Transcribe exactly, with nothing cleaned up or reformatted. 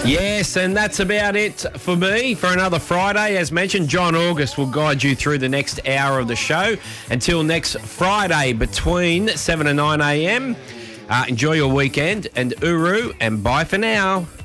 Yes, and that's about it for me for another Friday. As mentioned, John August will guide you through the next hour of the show. Until next Friday between seven and nine a.m. Uh, enjoy your weekend and Uru, and bye for now.